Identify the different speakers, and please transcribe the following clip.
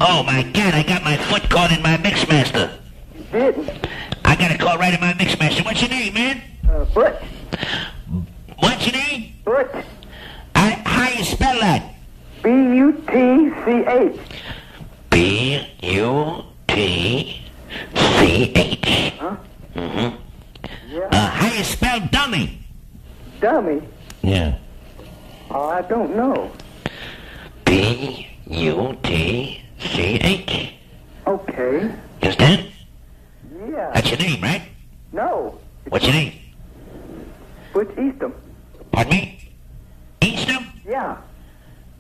Speaker 1: Oh, my God, I got my foot caught in my Mixmaster.
Speaker 2: You didn't.
Speaker 1: I got it caught right in my Mixmaster. What's your name, man?
Speaker 2: Butch.
Speaker 1: What's your name?
Speaker 2: Butch.
Speaker 1: How you spell that?
Speaker 2: B-U-T-C-H.
Speaker 1: B-U-T-C-H.
Speaker 2: Huh?
Speaker 1: Mm-hmm.
Speaker 2: Yeah.
Speaker 1: How you spell dummy?
Speaker 2: Dummy?
Speaker 1: Yeah.
Speaker 2: Oh, I don't know.
Speaker 1: B-U-T-C-H.
Speaker 2: Okay.
Speaker 1: Understand?
Speaker 2: Yeah.
Speaker 1: That's your name, right?
Speaker 2: No.
Speaker 1: What's your name?
Speaker 2: Butch Eastham.
Speaker 1: Pardon me? Eastham?
Speaker 2: Yeah.